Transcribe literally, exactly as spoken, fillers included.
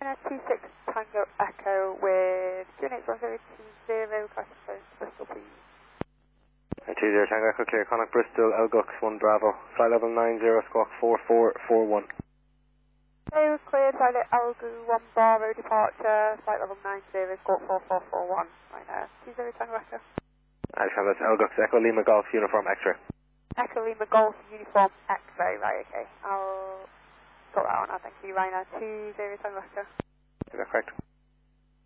two six Tango Echo with two eight one zero two zero, classified Bristol, please. two zero Tango Echo, clear, Connacht Bristol, Elgux one Bravo, flight level nine zero, squawk four four four one. Okay, cleared, flight at Algu one Bravo, departure, flight level nine zero, squawk four four four one, right now, two zero Tango Echo. Alexander, that's Elgux Echo Lima Golf Uniform X-ray. Echo Lima Golf Uniform X-ray, right, okay, I'll sort that out now, thank you, right now, two zero Tango Echo. Is that correct?